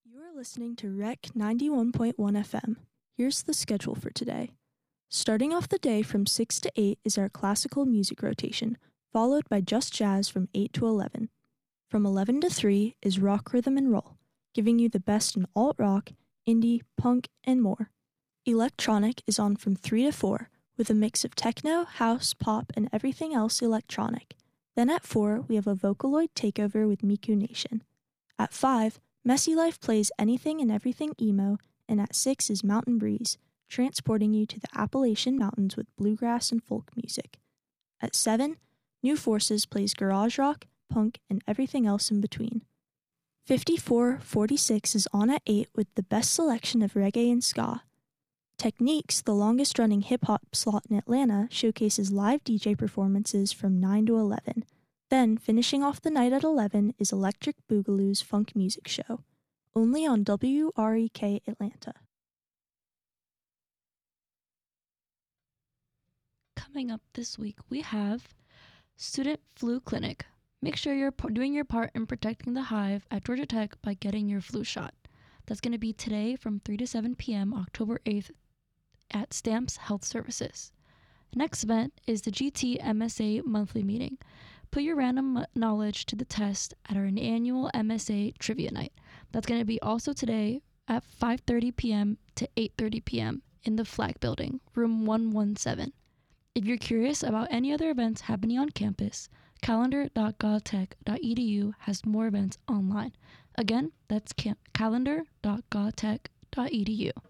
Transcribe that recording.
You're listening to Rec 91.1 FM. Here's the schedule for today. Starting off the day from 6 to 8 is our classical music rotation, followed by just jazz from 8 to 11. From 11 to 3 is rock, rhythm, and roll, giving you the best in alt-rock, indie, punk, and more. Electronic is on from 3 to 4, with a mix of techno, house, pop, and everything else electronic. Then at 4, we have a Vocaloid takeover with Miku Nation. At 5, Messy Life plays anything and everything emo, and at 6 is Mountain Breeze, transporting you to the Appalachian Mountains with bluegrass and folk music. At 7, New Forces plays garage rock, punk, and everything else in between. 5446 is on at 8 with the best selection of reggae and ska. Techniques, the longest-running hip-hop slot in Atlanta, showcases live DJ performances from 9 to 11. Then, finishing off the night at 11 is Electric Boogaloo's Funk Music Show, only on WREK Atlanta. Coming up this week, we have Student Flu Clinic. Make sure you're doing your part in protecting the hive at Georgia Tech by getting your flu shot. That's going to be today from 3 to 7 p.m. October 8th at Stamps Health Services. Next event is the GT MSA monthly meeting. Put your random knowledge to the test at our annual MSA Trivia Night. That's going to be also today at 5:30 p.m. to 8:30 p.m. in the Flag Building, room 117. If you're curious about any other events happening on campus, calendar.gautech.edu has more events online. Again, that's calendar.gautech.edu.